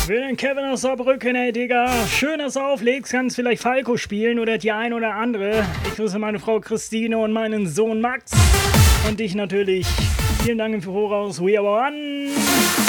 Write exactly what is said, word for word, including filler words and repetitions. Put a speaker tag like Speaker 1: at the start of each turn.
Speaker 1: Will den Kevin aus Saarbrücken, ey Digga. Schön, dass du auflegst. Kannst vielleicht Falco spielen oder die ein oder andere. Ich grüße meine Frau Christine und meinen Sohn Max. Und dich natürlich. Vielen Dank im Voraus. We are one.